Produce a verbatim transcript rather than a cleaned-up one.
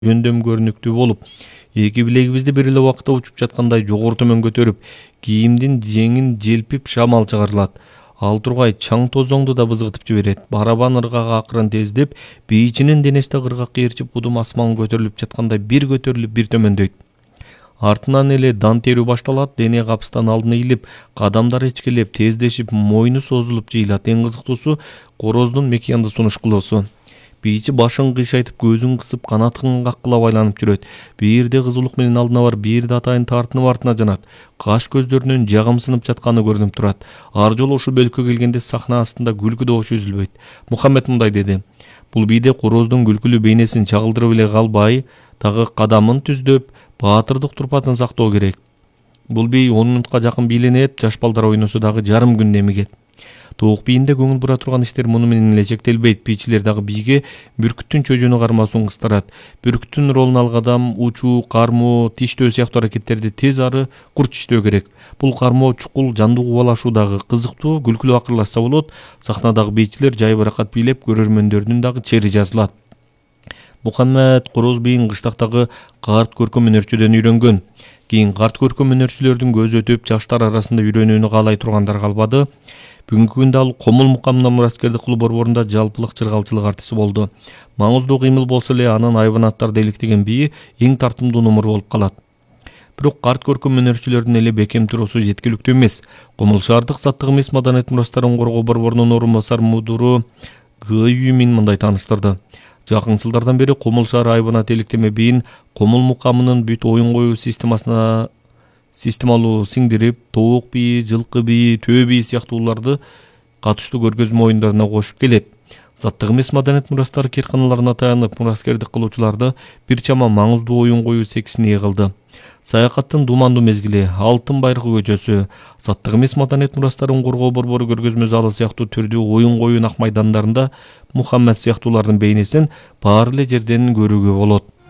жөндөм көрүнүктүү болуп, эки билегибизди бир эле убакытта учуп жаткандай жогору төмөн көтөрүп, кийимдин жеңин желпип шамал чыгарылат. Ал тургай чаң тозоңду да бызгытып жиберет. Барабан ыргак акырын тездеп, бийчинин денеси да ыргак ээрчип кудум асманга көтөрүлүп жаткандай бир көтөрүлүп, бир төмөндөйт. Артынан эле дан терүү башталат, дене капыстан алдына ийилип, кадамдар ичкелеп, тездешип, мойну созулуп жыйылат. Эң кызыктуусу короздун мекиянды сунуш кылуусу. Бийчи башын кыйшайтып, көзүн кысып, канатын каккылап айланып жүрөт. Бирде кызулук менен алдына барып, бирде атайын тартынып артына жанат. Каш көздөрүнүн жагымсынып жатканы көрүнүп турат. Ар жолу ушул бөлүккө келгенде сахна астында күлкү добушу үзүлбөйт. Мухаммед мындай деди: бул бийде короздун күлкүлүү бейнесин чагылдырып эле калбай, дагы кадамын түздөп, баатырдык турпатын сактоо керек. Бул бий он минутка жакын бийленип, жаш балдар ойносо дагы жарым күн демигет. Туук бийинде көңүл бура турган иштер муну менен эле чектелбейт. Бийчилер дагы бийге бүркүттүн чөжөнү кармоосун кыстырат. Бүркүттүн ролун алгадам, учуу, кармоо, тиштөө сыяктуу аракеттерди тез ары курч иштөө керек. Бул кармоо чукул, жандуу кубалашуу дагы кызыктуу, күлкүлүү акырлашса болот. Сахнадагы бийчилер жай баракат бийлеп, көрөрмөндөрдүн дагы чери жазылат. Мухаммед короз бийин кыштактагы карт көркөм өнөрчүдөн үйрөнгөн. Кийин карт көркөм өнөрчүлөрдүн көзү өтүп, жаштар арасында үйрөнүүнү каалай тургандар калбады. Бүгүнкү күндө ал Комул мукамына Мураскердик клуб борборунда жалпылык чыргалчылык артиси болду. Маңыздуу кыймыл болсо эле анын айбанаттарды электеген бийи эң тартымдуу номер болуп калат. Бирок карт көркөм өнөрчүлөрдүн эле бекем туруусу жеткиликтүү эмес. Комул шаардык заттык эмес маданият мурастарын коргоо борборунун орун басар мудуру Г Юмин мындай тааныштырды. Жакын жылдардан бери Комул шаары айбанат электеме бийин Комул мукамынын бүт оюн коюу системасына системалуу сиңдирип, тооок бийи, жылкы бийи, төө бийи сыяктууларды катыштуу көргөзмө оюндарына кошуп келет. Заттык эмес маданият мурастары кээрканаларына таянып, мураскердик кылуучуларды бир чама маңыздуу оюн коюу сексине кылды. Саякаттын думандуу мезгили, Алтын байркы көчөсү, заттык эмес маданият мурастарын коргоо борбору көргөзмө залы сыяктуу түрдүү оюн коюу ак майдандарында Мухаммед сыяктуулардын бейнесин баары эле жерден көрүүгө болот.